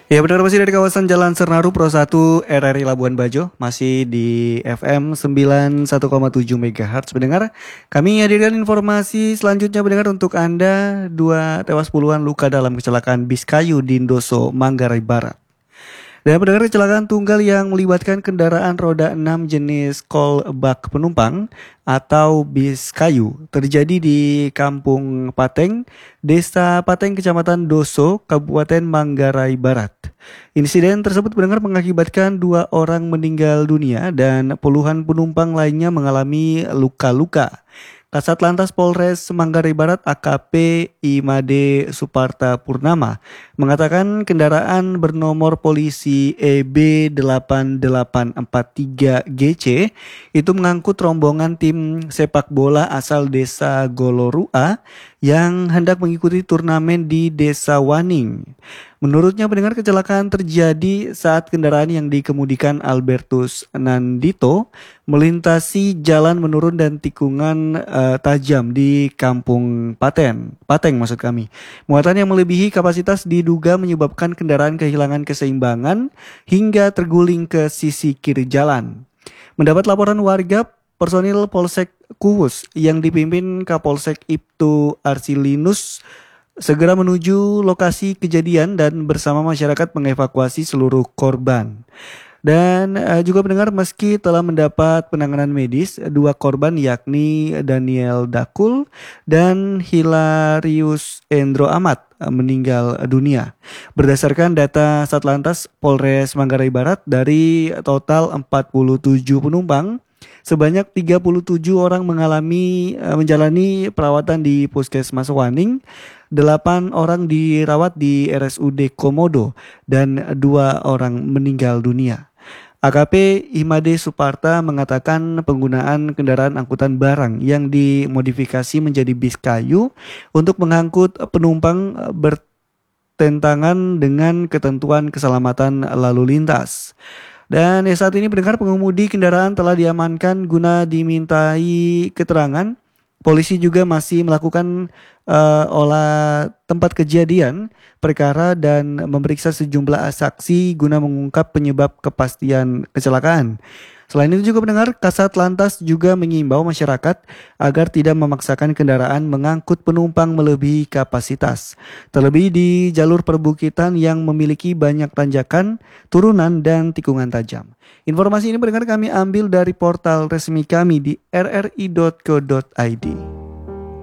Ya benar masih dari kawasan Jalan Sernaru Pro 1 RRI Labuan Bajo. Masih di FM 91,7 MHz. Pendengar, kami hadirkan informasi selanjutnya pendengar untuk Anda. Dua tewas puluhan luka dalam kecelakaan bis kayu di Indoso, Manggarai Barat. Dan pendengar kecelakaan tunggal yang melibatkan kendaraan roda 6 jenis kolbak penumpang atau bis kayu terjadi di Kampung Pateng, Desa Pateng, Kecamatan Doso, Kabupaten Manggarai Barat. Insiden tersebut pendengar mengakibatkan dua orang meninggal dunia dan puluhan penumpang lainnya mengalami luka-luka. Kasat Lantas Polres Manggarai Barat AKP Imade Suparta Purnama mengatakan kendaraan bernomor polisi EB8843GC itu mengangkut rombongan tim sepak bola asal desa Golorua yang hendak mengikuti turnamen di Desa Waning. Menurutnya pendengar kecelakaan terjadi saat kendaraan yang dikemudikan Albertus Nandito melintasi jalan menurun dan tikungan tajam di Kampung Pateng maksud kami. Muatan yang melebihi kapasitas diduga menyebabkan kendaraan kehilangan keseimbangan hingga terguling ke sisi kiri jalan. Mendapat laporan warga, personil Polsek Kuwus yang dipimpin Kapolsek Ibtu Arsilinus segera menuju lokasi kejadian dan bersama masyarakat mengevakuasi seluruh korban. Dan juga pendengar meski telah mendapat penanganan medis, dua korban yakni Daniel Dakul dan Hilarius Endro Amat meninggal dunia. Berdasarkan data Satlantas Polres Manggarai Barat, dari total 47 penumpang, sebanyak 37 orang menjalani perawatan di Puskesmas Waning, 8 orang dirawat di RSUD Komodo, dan 2 orang meninggal dunia. AKP Imade Suparta mengatakan penggunaan kendaraan angkutan barang yang dimodifikasi menjadi bis kayu untuk mengangkut penumpang bertentangan dengan ketentuan keselamatan lalu lintas. Dan saat ini pendengar pengemudi kendaraan telah diamankan guna dimintai keterangan. Polisi juga masih melakukan olah tempat kejadian perkara dan memeriksa sejumlah saksi guna mengungkap penyebab kepastian kecelakaan. Selain itu juga pendengar, Kasat Lantas juga mengimbau masyarakat agar tidak memaksakan kendaraan mengangkut penumpang melebihi kapasitas. Terlebih di jalur perbukitan yang memiliki banyak tanjakan, turunan, dan tikungan tajam. Informasi ini pendengar kami ambil dari portal resmi kami di rri.co.id.